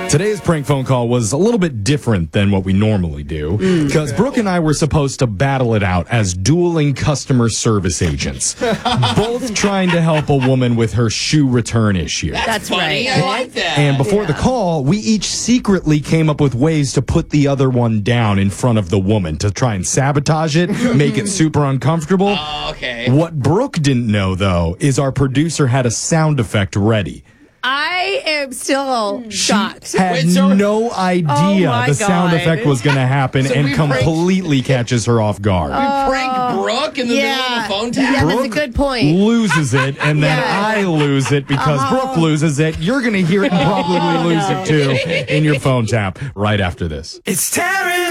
Today's prank phone call was a little bit different than what we normally do because Brooke and I were supposed to battle it out as dueling customer service agents, both trying to help a woman with her shoe return issue. That's right. I like that. And before the call, we each secretly came up with ways to put the other one down in front of the woman to try and sabotage it, make it super uncomfortable. Oh, okay. What Brooke didn't know, though, is our producer had a sound effect ready. I am still shocked. Had Wait, so- no idea my the sound God. effect was going to happen So and we pranked- completely catches her off guard. Prank Brooke in the middle of the phone tap. Yeah, that's a Brooke good point. loses it, and then Yeah. I lose it because Brooke loses it. You're going to hear it and probably lose it too in your phone tap right after this. It's Terry.